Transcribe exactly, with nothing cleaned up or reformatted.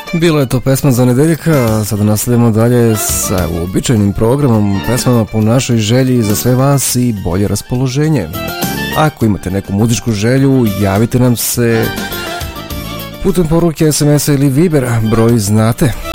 Bila je to pesma za nedeljka, sada nastavljamo dalje sa uobičajenim programom, pesmama po našoj želji za sve vas i bolje raspoloženje. Ako imate neku muzičku želju, javite nam se putem poruke, es em es-a ili Vibera, broj znate.